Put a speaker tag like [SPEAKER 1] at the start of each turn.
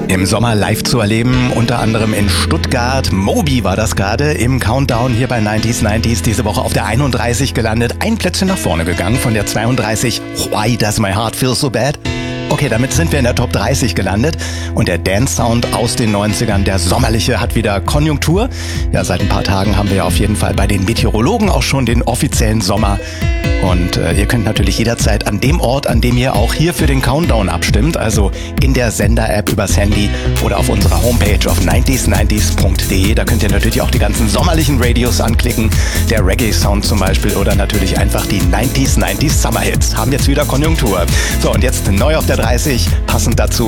[SPEAKER 1] Im Sommer live zu erleben, unter anderem in Stuttgart. Moby war das gerade im Countdown hier bei 90s diese Woche auf der 31 gelandet. Ein Plätzchen nach vorne gegangen von der 32. Why does my heart feel so bad? Okay, damit sind wir in der Top 30 gelandet und der Dance-Sound aus den 90ern, der sommerliche, hat wieder Konjunktur. Ja, seit ein paar Tagen haben wir ja auf jeden Fall bei den Meteorologen auch schon den offiziellen Sommer. Und ihr könnt natürlich jederzeit an dem Ort, an dem ihr auch hier für den Countdown abstimmt, also in der Sender-App übers Handy oder auf unserer Homepage auf 90s90s.de. Da könnt ihr natürlich auch die ganzen sommerlichen Radios anklicken, der Reggae-Sound zum Beispiel oder natürlich einfach die 90s Summer-Hits. Haben jetzt wieder Konjunktur. So, und jetzt neu auf der 30, passend dazu